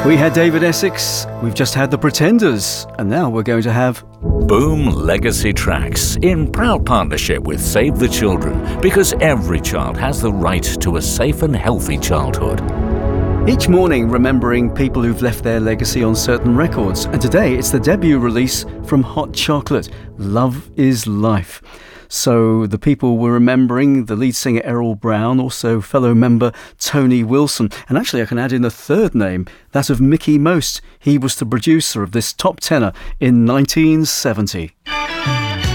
We had David Essex, we've just had The Pretenders, and now we're going to have Boom Legacy Tracks in proud partnership with Save the Children, because every child has the right to a safe and healthy childhood. each morning remembering people who've left their legacy on certain records. And today it's the debut release from Hot Chocolate, Love is Life. So the people we're remembering, the lead singer Errol Brown, also fellow member Tony Wilson. And actually I can add in a third name, that of Mickie Most. He was the producer of this top tenor in 1970.